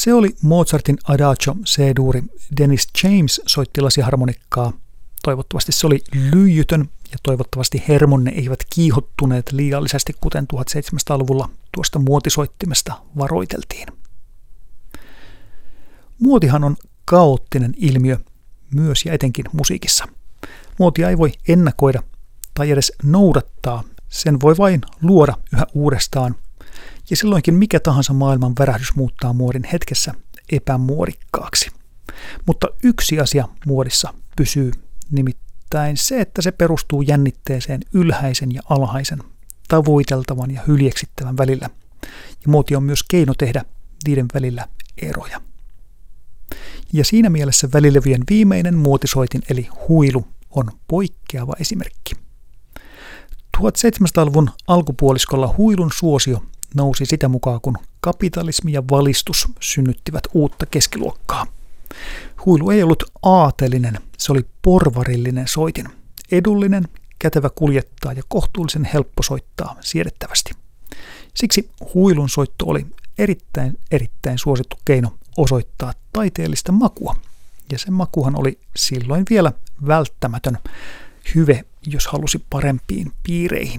Se oli Mozartin Adagio C-duuri. Dennis James soitti lasiharmonikkaa. Toivottavasti se oli lyijytön ja toivottavasti hermonne eivät kiihottuneet liiallisesti, kuten 1700-luvulla tuosta muotisoittimesta varoiteltiin. Muotihan on kaoottinen ilmiö myös ja etenkin musiikissa. Muotia ei voi ennakoida tai edes noudattaa, sen voi vain luoda yhä uudestaan. Ja silloinkin mikä tahansa maailman värähdys muuttaa muodin hetkessä epämuodikkaaksi. Mutta yksi asia muodissa pysyy, nimittäin se, että se perustuu jännitteeseen ylhäisen ja alhaisen, tavoiteltavan ja hyljeksittävän välillä. Ja muoti on myös keino tehdä niiden välillä eroja. Ja siinä mielessä välilevyjen viimeinen muotisoitin eli huilu on poikkeava esimerkki. 1700-luvun alkupuoliskolla huilun suosio nousi sitä mukaan, kun kapitalismi ja valistus synnyttivät uutta keskiluokkaa. Huilu ei ollut aatelinen, se oli porvarillinen soitin. Edullinen, kätevä kuljettaa ja kohtuullisen helppo soittaa siedettävästi. Siksi huilun soitto oli erittäin suosittu keino osoittaa taiteellista makua. Ja se makuhan oli silloin vielä välttämätön hyve, jos halusi parempiin piireihin.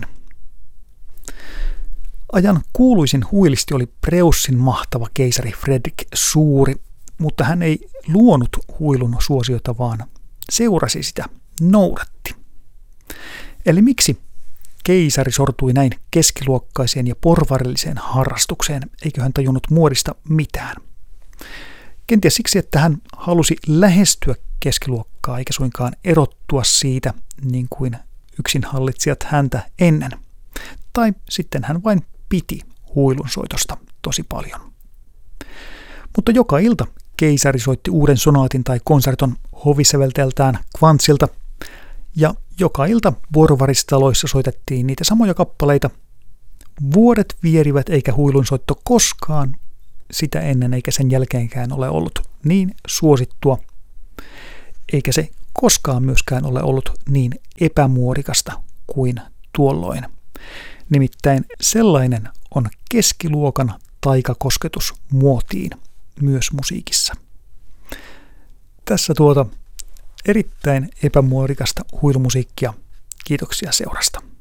Ajan kuuluisin huilisti oli Preussin mahtava keisari Fredrik Suuri, mutta hän ei luonut huilun suosiota, vaan seurasi sitä, noudatti. Eli miksi keisari sortui näin keskiluokkaiseen ja porvarilliseen harrastukseen, eikö hän tajunnut muodista mitään? Kenties siksi, että hän halusi lähestyä keskiluokkaa eikä suinkaan erottua siitä niin kuin yksinhallitsijat häntä ennen. Tai sitten hän vain piti huilun soitosta tosi paljon. Mutta joka ilta keisari soitti uuden sonaatin tai konserton hovisävelteltään Kvantsilta, ja joka ilta porvaristaloissa soitettiin niitä samoja kappaleita. Vuodet vierivät eikä huilun soitto koskaan sitä ennen eikä sen jälkeenkään ole ollut niin suosittua, eikä se koskaan myöskään ole ollut niin epämuodikasta kuin tuolloin. Nimittäin sellainen on keskiluokan taikakosketus muotiin myös musiikissa. Tässä erittäin epämuodikasta huilumusiikkia. Kiitoksia seurasta.